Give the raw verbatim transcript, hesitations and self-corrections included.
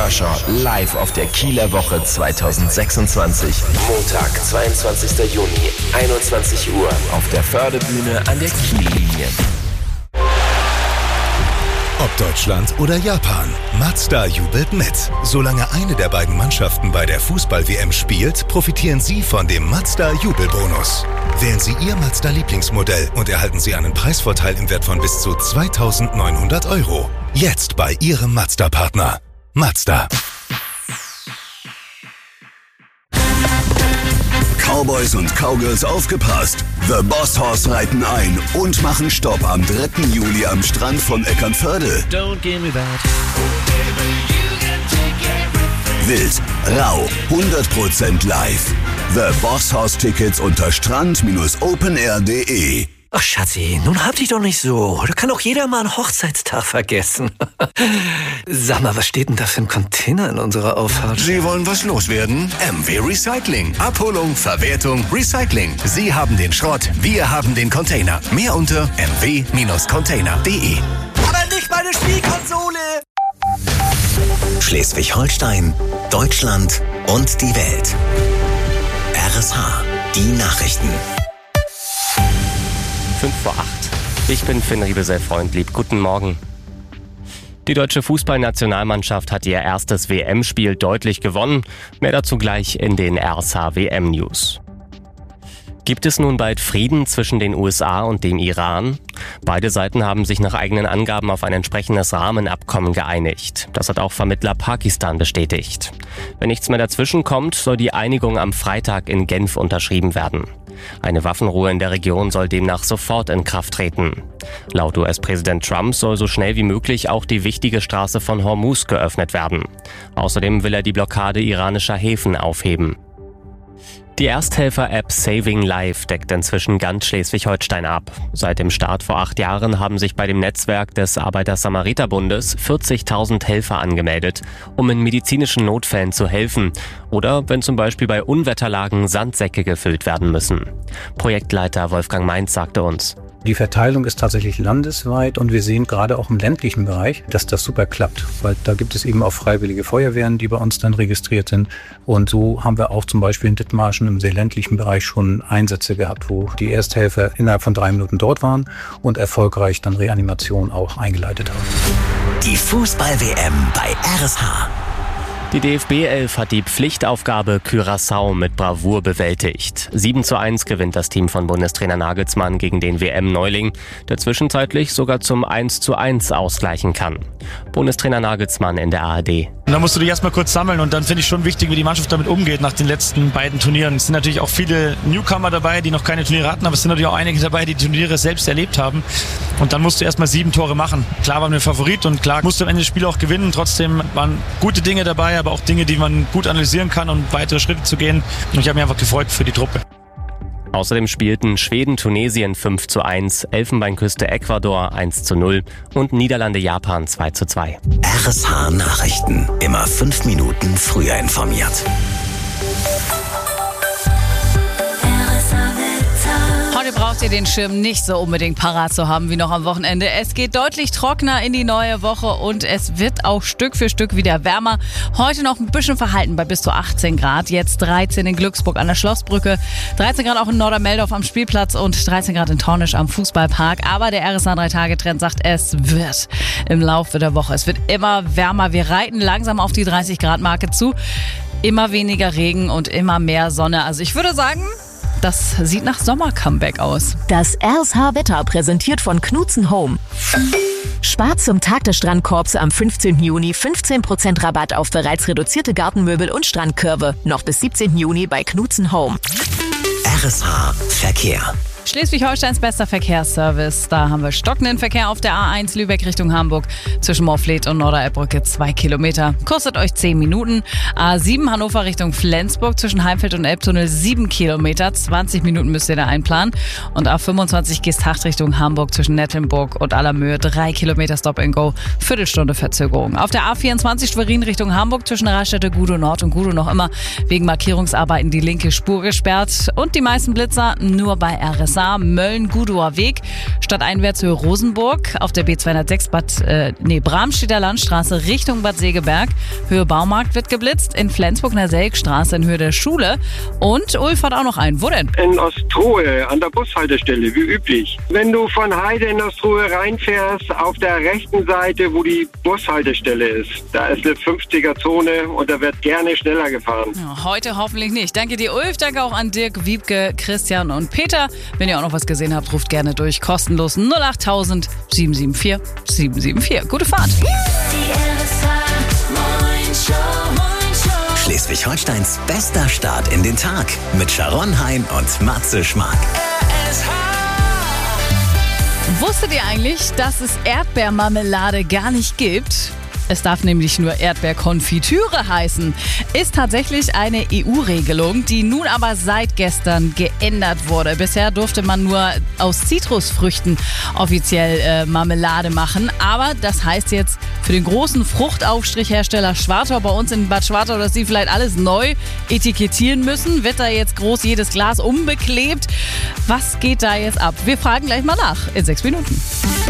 Marschall live auf der Kieler Woche zweitausendsechsundzwanzig. Montag, zweiundzwanzigster Juni, einundzwanzig Uhr auf der Förde-Bühne an der Kiellinie. Ob Deutschland oder Japan, Mazda jubelt mit. Solange eine der beiden Mannschaften bei der Fußball-W M spielt, profitieren Sie von dem Mazda-Jubelbonus. Wählen Sie Ihr Mazda-Lieblingsmodell und erhalten Sie einen Preisvorteil im Wert von bis zu zweitausendneunhundert Euro. Jetzt bei Ihrem Mazda-Partner. Mazda. Cowboys und Cowgirls aufgepasst. The Boss Horse reiten ein und machen Stopp am dritten Juli am Strand von Eckernförde. Don't give me that. Wild, rau, hundert Prozent live. The Boss Horse Tickets unter strand Bindestrich openair punkt de. Ach Schatzi, nun hab dich doch nicht so. Da kann auch jeder mal einen Hochzeitstag vergessen. Sag mal, was steht denn da für ein Container in unserer Auffahrt? Sie wollen was loswerden? M W Recycling. Abholung, Verwertung, Recycling. Sie haben den Schrott, wir haben den Container. Mehr unter m w Bindestrich container punkt de. Aber nicht meine Spielkonsole! Schleswig-Holstein, Deutschland und die Welt. R S H, die Nachrichten. fünf vor acht. Ich bin Finn Riebesell-Freundlieb. Guten Morgen. Die deutsche Fußballnationalmannschaft hat ihr erstes W M-Spiel deutlich gewonnen. Mehr dazu gleich in den R S H-W M-News. Gibt es nun bald Frieden zwischen den U S A und dem Iran? Beide Seiten haben sich nach eigenen Angaben auf ein entsprechendes Rahmenabkommen geeinigt. Das hat auch Vermittler Pakistan bestätigt. Wenn nichts mehr dazwischen kommt, soll die Einigung am Freitag in Genf unterschrieben werden. Eine Waffenruhe in der Region soll demnach sofort in Kraft treten. Laut U S-Präsident Trump soll so schnell wie möglich auch die wichtige Straße von Hormuz geöffnet werden. Außerdem will er die Blockade iranischer Häfen aufheben. Die Ersthelfer-App Saving Life deckt inzwischen ganz Schleswig-Holstein ab. Seit dem Start vor acht Jahren haben sich bei dem Netzwerk des Arbeiter-Samariter-Bundes vierzigtausend Helfer angemeldet, um in medizinischen Notfällen zu helfen oder wenn zum Beispiel bei Unwetterlagen Sandsäcke gefüllt werden müssen. Projektleiter Wolfgang Mainz sagte uns: Die Verteilung ist tatsächlich landesweit und wir sehen gerade auch im ländlichen Bereich, dass das super klappt, weil da gibt es eben auch freiwillige Feuerwehren, die bei uns dann registriert sind, und so haben wir auch zum Beispiel in Dithmarschen im sehr ländlichen Bereich schon Einsätze gehabt, wo die Ersthelfer innerhalb von drei Minuten dort waren und erfolgreich dann Reanimation auch eingeleitet haben. Die Fußball-W M bei R S H. Die D F B elf hat die Pflichtaufgabe Curaçao mit Bravour bewältigt. sieben zu eins gewinnt das Team von Bundestrainer Nagelsmann gegen den W M-Neuling, der zwischenzeitlich sogar zum eins zu eins ausgleichen kann. Bundestrainer Nagelsmann in der A R D. Und dann musst du dich erstmal kurz sammeln und dann finde ich schon wichtig, wie die Mannschaft damit umgeht nach den letzten beiden Turnieren. Es sind natürlich auch viele Newcomer dabei, die noch keine Turniere hatten, aber es sind natürlich auch einige dabei, die die Turniere selbst erlebt haben. Und dann musst du erstmal sieben Tore machen. Klar waren wir Favorit und klar musst du am Ende das Spiel auch gewinnen. Trotzdem waren gute Dinge dabei, aber auch Dinge, die man gut analysieren kann, um weitere Schritte zu gehen. Und ich habe mich einfach gefreut für die Truppe. Außerdem spielten Schweden-Tunesien fünf zu eins, Elfenbeinküste-Ecuador eins zu null und Niederlande-Japan zwei zu zwei. R S H Nachrichten. Immer fünf Minuten früher informiert. Heute braucht ihr den Schirm nicht so unbedingt parat zu haben wie noch am Wochenende. Es geht deutlich trockener in die neue Woche und es wird auch Stück für Stück wieder wärmer. Heute noch ein bisschen verhalten bei bis zu achtzehn Grad. Jetzt dreizehn in Glücksburg an der Schlossbrücke, dreizehn Grad auch in Nordermeldorf am Spielplatz und dreizehn Grad in Tornisch am Fußballpark. Aber der R S H drei Tage Trend sagt, es wird im Laufe der Woche. Es wird immer wärmer. Wir reiten langsam auf die dreißig Grad Marke zu. Immer weniger Regen und immer mehr Sonne. Also ich würde sagen, das sieht nach Sommer-Comeback aus. Das R S H-Wetter präsentiert von Knutzen Home. Spart zum Tag des Strandkorbs am fünfzehnten Juni fünfzehn Prozent Rabatt auf bereits reduzierte Gartenmöbel und Strandkörbe. Noch bis siebzehnten Juni bei Knutzen Home. R S H Verkehr. Schleswig-Holsteins bester Verkehrsservice. Da haben wir stockenden Verkehr auf der A eins Lübeck Richtung Hamburg zwischen Morfleet und Norderelbbrücke zwei Kilometer. Kostet euch zehn Minuten. A sieben Hannover Richtung Flensburg zwischen Heimfeld und Elbtunnel sieben Kilometer. zwanzig Minuten müsst ihr da einplanen. Und A fünfundzwanzig Geesthacht Richtung Hamburg zwischen Nettelnburg und Allermöhe drei Kilometer Stop and Go. Viertelstunde Verzögerung. Auf der A vierundzwanzig Schwerin Richtung Hamburg zwischen Raststätte Gudow Nord und Gudow noch immer wegen Markierungsarbeiten die linke Spur gesperrt. Und die meisten Blitzer nur bei R S Saar, Mölln, Gudower Weg, stadteinwärts Höhe Rosenburg, auf der B zweihundertsechs Bad, äh, nee, Bramstedter Landstraße Richtung Bad Segeberg, Höhe Baumarkt wird geblitzt, in Flensburg in der Selkstraße in Höhe der Schule und Ulf hat auch noch einen. Wo denn? In Ostrohe, an der Bushaltestelle, wie üblich. Wenn du von Heide in Ostrohe reinfährst, auf der rechten Seite, wo die Bushaltestelle ist, da ist eine fünfziger-Zone und da wird gerne schneller gefahren. Ja, heute hoffentlich nicht. Danke dir, Ulf. Danke auch an Dirk, Wiebke, Christian und Peter. Wenn ihr auch noch was gesehen habt, ruft gerne durch. Kostenlos null achttausend sieben sieben vier sieben sieben vier. Gute Fahrt. Schleswig-Holsteins bester Start in den Tag mit Sharon Hein und Matze Schmark. Wusstet ihr eigentlich, dass es Erdbeermarmelade gar nicht gibt? Es darf nämlich nur Erdbeerkonfitüre heißen. Ist tatsächlich eine E U-Regelung, die nun aber seit gestern geändert wurde. Bisher durfte man nur aus Zitrusfrüchten offiziell äh, Marmelade machen. Aber das heißt jetzt für den großen Fruchtaufstrichhersteller Schwartau bei uns in Bad Schwartau, dass sie vielleicht alles neu etikettieren müssen. Wird da jetzt groß jedes Glas umbeklebt? Was geht da jetzt ab? Wir fragen gleich mal nach in sechs Minuten.